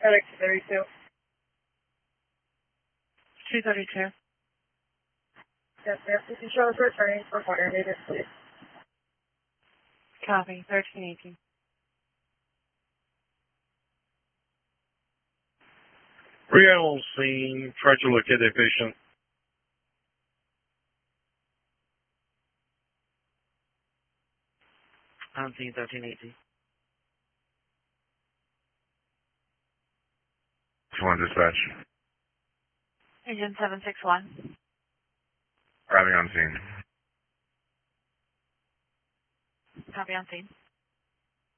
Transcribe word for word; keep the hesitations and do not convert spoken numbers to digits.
FedEx thirty-two. two thirty-two. Yes, ma'am. You can show us returning for fire maintenance, please. Copy. thirteen eighteen. Rio on scene. Try to locate a patient. On scene thirteen eighteen. One dispatch. Agent seven six one. Arriving on scene. Copy on scene.